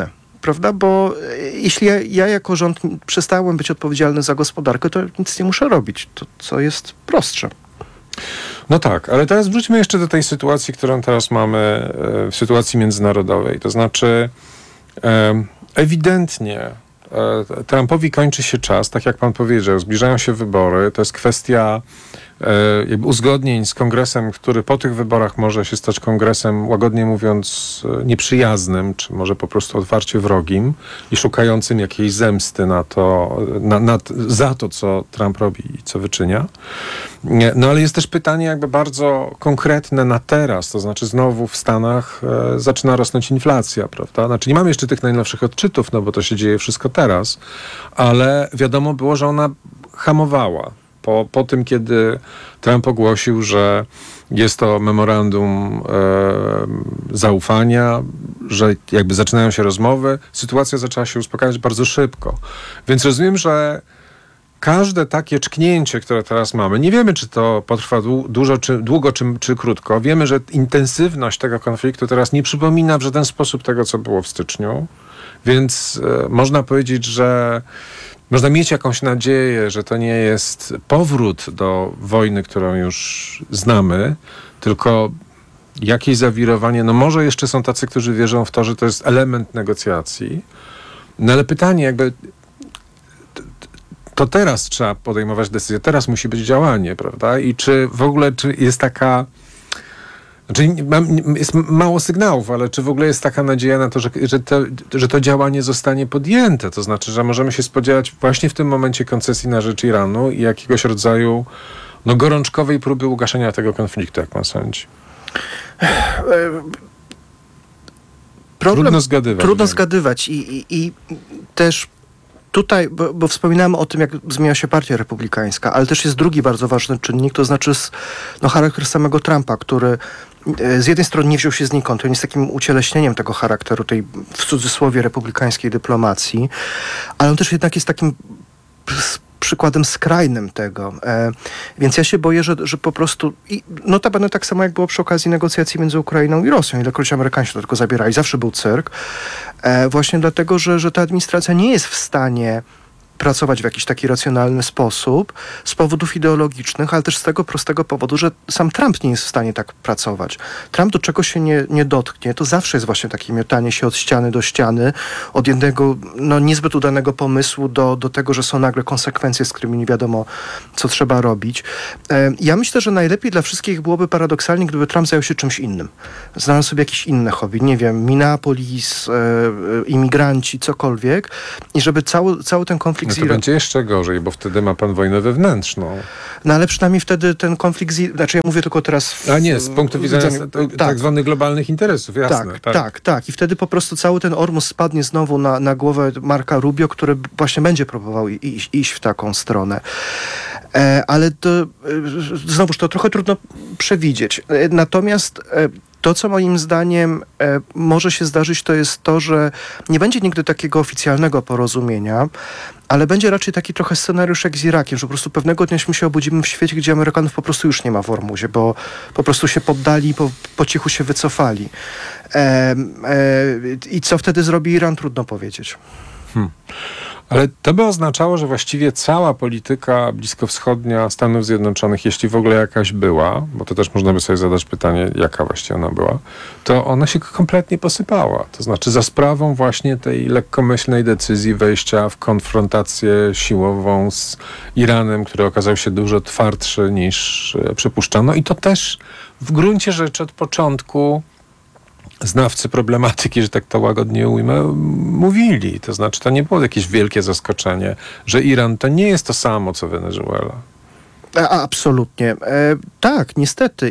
prawda? Bo jeśli ja jako rząd przestałem być odpowiedzialny za gospodarkę, to nic nie muszę robić, to co jest prostsze. No tak, ale teraz wróćmy jeszcze do tej sytuacji, którą teraz mamy, w sytuacji międzynarodowej. To znaczy ewidentnie Trumpowi kończy się czas, tak jak pan powiedział, zbliżają się wybory, to jest kwestia jakby uzgodnień z kongresem, który po tych wyborach może się stać kongresem, łagodnie mówiąc, nieprzyjaznym, czy może po prostu otwarcie wrogim i szukającym jakiejś zemsty za to, co Trump robi i co wyczynia. No ale jest też pytanie jakby bardzo konkretne na teraz, to znaczy znowu w Stanach zaczyna rosnąć inflacja, prawda? Znaczy nie mamy jeszcze tych najnowszych odczytów, no bo to się dzieje wszystko teraz, ale wiadomo było, że ona hamowała. Po tym, kiedy Trump ogłosił, że jest to memorandum zaufania, że jakby zaczynają się rozmowy, sytuacja zaczęła się uspokajać bardzo szybko. Więc rozumiem, że każde takie czknięcie, które teraz mamy, nie wiemy, czy to potrwa długo, czy krótko. Wiemy, że intensywność tego konfliktu teraz nie przypomina w żaden sposób tego, co było w styczniu. Więc można powiedzieć, że można mieć jakąś nadzieję, że to nie jest powrót do wojny, którą już znamy, tylko jakieś zawirowanie. No może jeszcze są tacy, którzy wierzą w to, że to jest element negocjacji. No ale pytanie jakby to teraz trzeba podejmować decyzję, teraz musi być działanie, prawda? I czy w ogóle jest taka... Znaczy, jest mało sygnałów, ale czy w ogóle jest taka nadzieja na to, że to działanie zostanie podjęte? To znaczy, że możemy się spodziewać właśnie w tym momencie koncesji na rzecz Iranu i jakiegoś rodzaju gorączkowej próby ugaszenia tego konfliktu, jak pan sądzi? Trudno zgadywać. I też tutaj, bo wspominałem o tym, jak zmienia się partia republikańska, ale też jest drugi bardzo ważny czynnik, to znaczy charakter samego Trumpa, który z jednej strony nie wziął się znikąd, on jest takim ucieleśnieniem tego charakteru, tej w cudzysłowie republikańskiej dyplomacji, ale on też jednak jest takim przykładem skrajnym tego. Więc ja się boję, że po prostu notabene tak samo jak było przy okazji negocjacji między Ukrainą i Rosją, ilekroć Amerykanie się do tego zabierali, zawsze był cyrk, właśnie dlatego, że ta administracja nie jest w stanie pracować w jakiś taki racjonalny sposób z powodów ideologicznych, ale też z tego prostego powodu, że sam Trump nie jest w stanie tak pracować. Trump do czego się nie dotknie, to zawsze jest właśnie takie miotanie się od ściany do ściany, od jednego niezbyt udanego pomysłu do tego, że są nagle konsekwencje, z którymi nie wiadomo, co trzeba robić. Ja myślę, że najlepiej dla wszystkich byłoby paradoksalnie, gdyby Trump zajął się czymś innym. Znalazł sobie jakieś inne hobby, nie wiem, Minneapolis, imigranci, cokolwiek i żeby cały ten konflikt to będzie jeszcze gorzej, bo wtedy ma pan wojnę wewnętrzną. No ale przynajmniej wtedy ten konflikt, znaczy ja mówię tylko teraz... A nie, z punktu widzenia tak zwanych globalnych interesów, jasne. Tak. I wtedy po prostu cały ten ormus spadnie znowu na głowę Marka Rubio, który właśnie będzie próbował iść w taką stronę. Ale znowuż to trochę trudno przewidzieć. Natomiast to, co moim zdaniem może się zdarzyć, to jest to, że nie będzie nigdy takiego oficjalnego porozumienia, ale będzie raczej taki trochę scenariusz jak z Irakiem, że po prostu pewnego dnia się obudzimy w świecie, gdzie Amerykanów po prostu już nie ma w Ormuzie, bo po prostu się poddali, po cichu się wycofali. I co wtedy zrobi Iran, trudno powiedzieć. Ale to by oznaczało, że właściwie cała polityka bliskowschodnia Stanów Zjednoczonych, jeśli w ogóle jakaś była, bo to też można by sobie zadać pytanie, jaka właściwie ona była, to ona się kompletnie posypała. To znaczy za sprawą właśnie tej lekkomyślnej decyzji wejścia w konfrontację siłową z Iranem, który okazał się dużo twardszy niż przypuszczano. I to też w gruncie rzeczy od początku znawcy problematyki, że tak to łagodnie ujmę, mówili. To znaczy, to nie było jakieś wielkie zaskoczenie, że Iran to nie jest to samo, co Wenezuela. Absolutnie. Tak, niestety.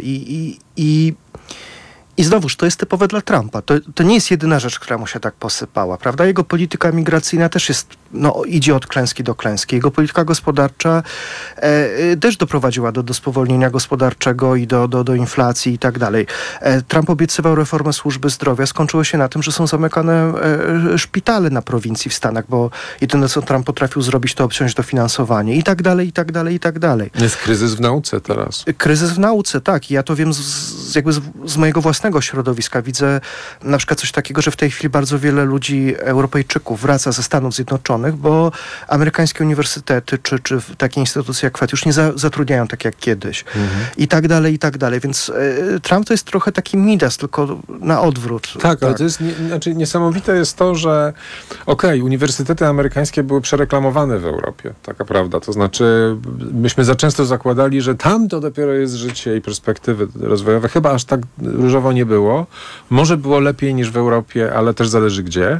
I znowuż, to jest typowe dla Trumpa. To nie jest jedyna rzecz, która mu się tak posypała, prawda? Jego polityka migracyjna też jest, idzie od klęski do klęski. Jego polityka gospodarcza też doprowadziła do spowolnienia gospodarczego i do inflacji i tak dalej. Trump obiecywał reformę służby zdrowia. Skończyło się na tym, że są zamykane szpitale na prowincji w Stanach, bo jedyne, co Trump potrafił zrobić, to obciąć dofinansowanie i tak dalej, i tak dalej, i tak dalej. Jest kryzys w nauce teraz. Kryzys w nauce, tak. I ja to wiem z mojego własnego własnego środowiska. Widzę na przykład coś takiego, że w tej chwili bardzo wiele ludzi, Europejczyków wraca ze Stanów Zjednoczonych, bo amerykańskie uniwersytety czy takie instytucje jak FED już nie zatrudniają tak jak kiedyś. I tak dalej, i tak dalej. Więc Trump to jest trochę taki Midas, tylko na odwrót. Tak, ale to jest niesamowite jest to, że uniwersytety amerykańskie były przereklamowane w Europie, taka prawda. To znaczy, myśmy za często zakładali, że tam to dopiero jest życie i perspektywy rozwojowe. Chyba aż tak różowo nie było. Może było lepiej niż w Europie, ale też zależy gdzie.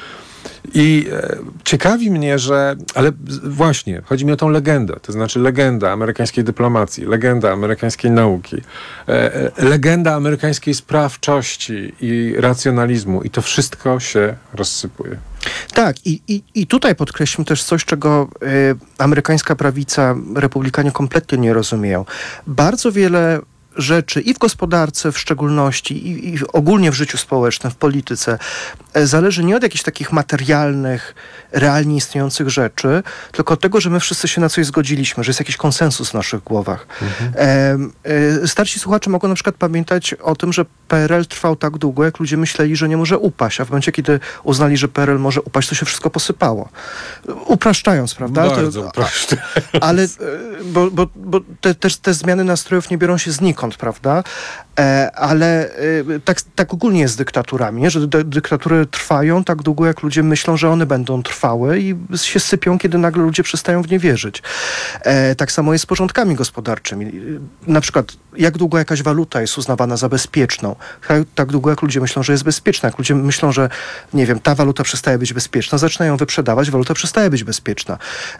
I ciekawi mnie, ale właśnie, chodzi mi o tą legendę, to znaczy legenda amerykańskiej dyplomacji, legenda amerykańskiej nauki, legenda amerykańskiej sprawczości i racjonalizmu i to wszystko się rozsypuje. Tak, i tutaj podkreślmy też coś, czego amerykańska prawica, republikanie kompletnie nie rozumieją. Bardzo wiele rzeczy i w gospodarce w szczególności i ogólnie w życiu społecznym, w polityce zależy nie od jakichś takich materialnych, realnie istniejących rzeczy, tylko od tego, że my wszyscy się na coś zgodziliśmy, że jest jakiś konsensus w naszych głowach. Starsi słuchacze mogą na przykład pamiętać o tym, że PRL trwał tak długo, jak ludzie myśleli, że nie może upaść, a w momencie, kiedy uznali, że PRL może upaść, to się wszystko posypało. Upraszczając, prawda? Bardzo upraszczając. Ale bo te zmiany nastrojów nie biorą się znikąd, prawda? Ale tak ogólnie jest z dyktaturami, nie? Że dyktatury trwają tak długo, jak ludzie myślą, że one będą trwały i się sypią, kiedy nagle ludzie przestają w nie wierzyć. Tak samo jest z porządkami gospodarczymi. Na przykład, jak długo jakaś waluta jest uznawana za bezpieczną? Tak długo, jak ludzie myślą, że jest bezpieczna. Jak ludzie myślą, że nie wiem, ta waluta przestaje być bezpieczna, zaczynają wyprzedawać, waluta przestaje być bezpieczna.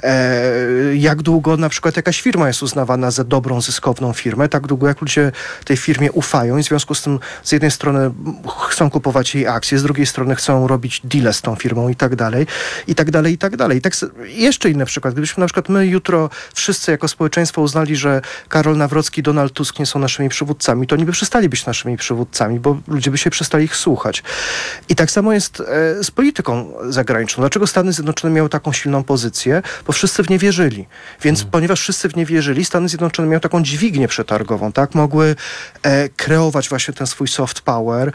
Jak długo na przykład jakaś firma jest uznawana za dobrą, zyskowną firmę? Tak długo, jak ludzie tej firmie ufają i w związku z tym z jednej strony chcą kupować jej akcje, z drugiej strony chcą robić deale z tą firmą i tak dalej, i tak dalej, i tak dalej. Tak, jeszcze inny przykład. Gdybyśmy na przykład my jutro wszyscy jako społeczeństwo uznali, że Karol Nawrocki i Donald Tusk nie są naszymi przywódcami, to oni by przestali być naszymi przywódcami, bo ludzie by się przestali ich słuchać. I tak samo jest z polityką zagraniczną. Dlaczego Stany Zjednoczone miały taką silną pozycję? Bo wszyscy w nie wierzyli. Więc ponieważ wszyscy w nie wierzyli, Stany Zjednoczone miały taką dźwignię przetargową, tak? Mogły kreować właśnie ten swój soft power,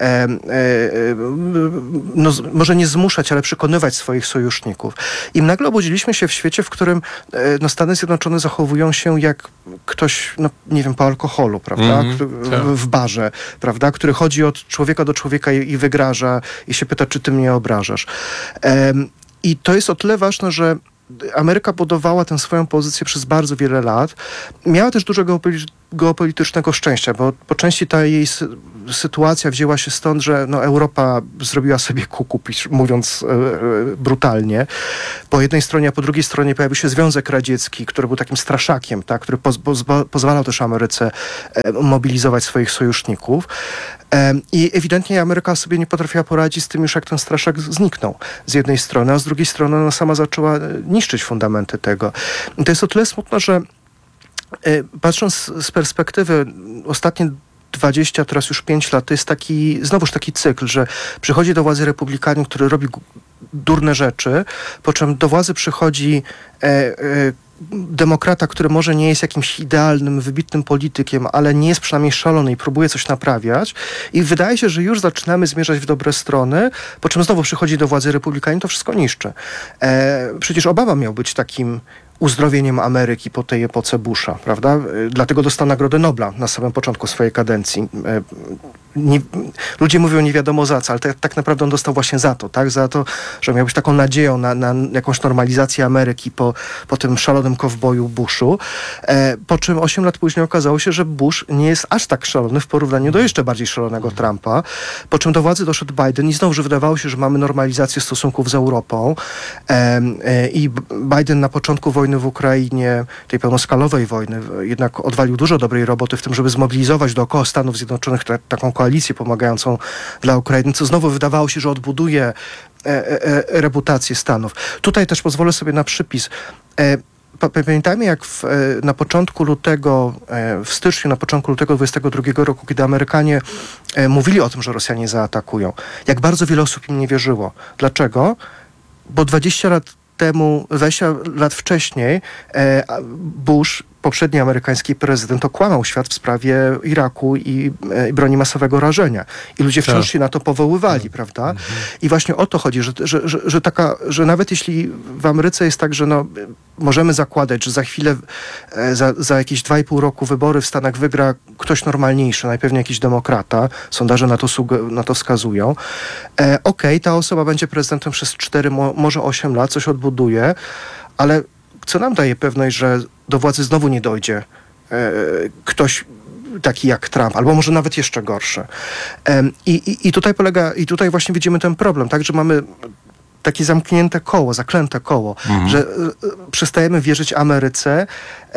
może nie zmuszać, ale przekonywać swoich sojuszników. I nagle obudziliśmy się w świecie, w którym Stany Zjednoczone zachowują się jak ktoś, nie wiem, po alkoholu, prawda? W barze, prawda? Który chodzi od człowieka do człowieka i wygraża i się pyta, czy ty mnie obrażasz. I to jest o tyle ważne, że Ameryka budowała tę swoją pozycję przez bardzo wiele lat. Miała też dużo geopolitycznego szczęścia, bo po części ta jej sytuacja wzięła się stąd, że Europa zrobiła sobie kuku, mówiąc brutalnie. Po jednej stronie, a po drugiej stronie pojawił się Związek Radziecki, który był takim straszakiem, tak, który pozwalał też Ameryce mobilizować swoich sojuszników. I ewidentnie Ameryka sobie nie potrafiła poradzić z tym już, jak ten straszak zniknął z jednej strony, a z drugiej strony ona sama zaczęła niszczyć fundamenty tego. I to jest o tyle smutno, że patrząc z perspektywy ostatnie 20, teraz już 5 lat, to jest znowuż taki cykl, że przychodzi do władzy republikanin, który robi durne rzeczy, po czym do władzy przychodzi demokrata, który może nie jest jakimś idealnym, wybitnym politykiem, ale nie jest przynajmniej szalony i próbuje coś naprawiać i wydaje się, że już zaczynamy zmierzać w dobre strony, po czym znowu przychodzi do władzy republikanin, to wszystko niszczy. Przecież Obama miał być takim uzdrowieniem Ameryki po tej epoce Busha, prawda? Dlatego dostał Nagrodę Nobla na samym początku swojej kadencji. Ludzie mówią nie wiadomo za co, ale tak naprawdę on dostał właśnie za to, tak? Za to, że miał być taką nadzieją na jakąś normalizację Ameryki po tym szalonym kowboju Bushu. Po czym 8 lat później okazało się, że Bush nie jest aż tak szalony w porównaniu do jeszcze bardziej szalonego Trumpa. Po czym do władzy doszedł Biden i znowu wydawało się, że mamy normalizację stosunków z Europą. I Biden na początku wojny w Ukrainie, tej pełnoskalowej wojny, jednak odwalił dużo dobrej roboty w tym, żeby zmobilizować dookoła Stanów Zjednoczonych taką koalicję pomagającą dla Ukrainy, co znowu wydawało się, że odbuduje reputację Stanów. Tutaj też pozwolę sobie na przypis. Pamiętajmy, jak na początku lutego, w styczniu, na początku lutego 22 roku, kiedy Amerykanie mówili o tym, że Rosjanie zaatakują, jak bardzo wiele osób im nie wierzyło. Dlaczego? Bo 20 lat wcześniej Bush poprzedni amerykański prezydent okłamał świat w sprawie Iraku i broni masowego rażenia. I ludzie wciąż się na to powoływali, prawda? I właśnie o to chodzi, że nawet jeśli w Ameryce jest tak, że możemy zakładać, że za chwilę, za jakieś 2,5 roku wybory w Stanach wygra ktoś normalniejszy, najpewniej jakiś demokrata, sondaże na to wskazują. Okej, ta osoba będzie prezydentem przez 4, może 8 lat, coś odbuduje, ale co nam daje pewność, że do władzy znowu nie dojdzie ktoś taki jak Trump, albo może nawet jeszcze gorszy. I tutaj właśnie widzimy ten problem, tak, że mamy takie zamknięte koło, zaklęte koło, że przestajemy wierzyć Ameryce,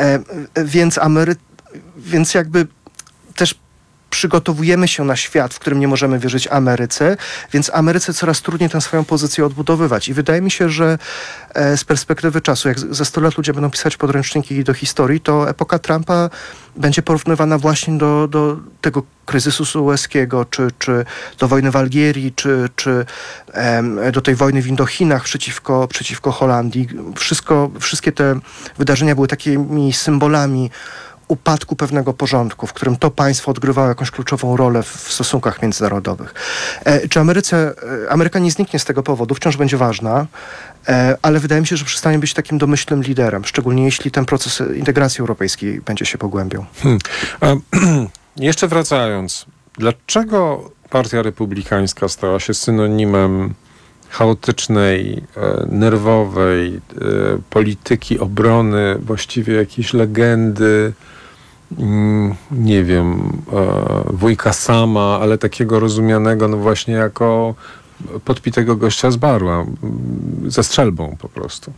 więc jakby też przygotowujemy się na świat, w którym nie możemy wierzyć Ameryce, więc Ameryce coraz trudniej tę swoją pozycję odbudowywać. I wydaje mi się, że z perspektywy czasu, jak za 100 lat ludzie będą pisać podręczniki do historii, to epoka Trumpa będzie porównywana właśnie do tego kryzysu sueskiego, czy do wojny w Algierii, czy do tej wojny w Indochinach przeciwko Holandii. Wszystkie te wydarzenia były takimi symbolami upadku pewnego porządku, w którym to państwo odgrywało jakąś kluczową rolę w stosunkach międzynarodowych. Czy Ameryka nie zniknie z tego powodu, wciąż będzie ważna, ale wydaje mi się, że przestanie być takim domyślnym liderem, szczególnie jeśli ten proces integracji europejskiej będzie się pogłębiał. Jeszcze wracając, dlaczego Partia Republikańska stała się synonimem chaotycznej, nerwowej polityki obrony, właściwie jakiejś legendy, nie wiem, wujka Sama, ale takiego rozumianego właśnie jako podpitego gościa z baru, ze strzelbą po prostu?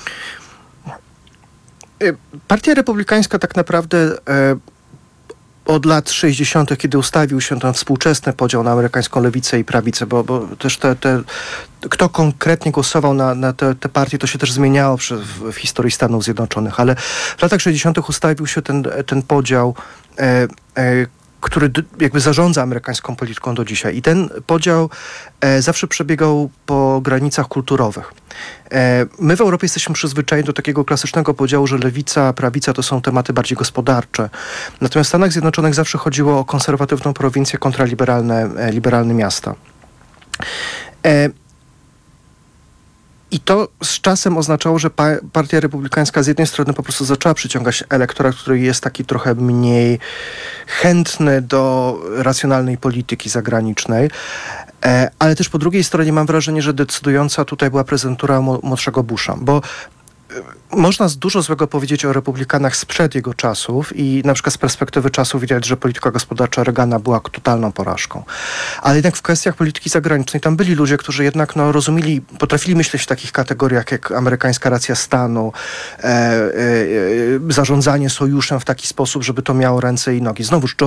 Partia Republikańska tak naprawdę od lat 60., kiedy ustawił się ten współczesny podział na amerykańską lewicę i prawicę, bo też kto konkretnie głosował na te partie, to się też zmieniało w historii Stanów Zjednoczonych, ale w latach 60. ustawił się ten podział, który jakby zarządza amerykańską polityką do dzisiaj. I ten podział zawsze przebiegał po granicach kulturowych. My w Europie jesteśmy przyzwyczajeni do takiego klasycznego podziału, że lewica, prawica to są tematy bardziej gospodarcze. Natomiast w Stanach Zjednoczonych zawsze chodziło o konserwatywną prowincję kontra liberalne miasta. I to z czasem oznaczało, że Partia Republikańska z jednej strony po prostu zaczęła przyciągać elektorat, który jest taki trochę mniej chętny do racjonalnej polityki zagranicznej, ale też po drugiej stronie mam wrażenie, że decydująca tutaj była prezydentura młodszego Busha, bo można dużo złego powiedzieć o republikanach sprzed jego czasów i na przykład z perspektywy czasu widać, że polityka gospodarcza Reagana była totalną porażką. Ale jednak w kwestiach polityki zagranicznej tam byli ludzie, którzy jednak potrafili myśleć w takich kategoriach jak amerykańska racja stanu, zarządzanie sojuszem w taki sposób, żeby to miało ręce i nogi. Znowuż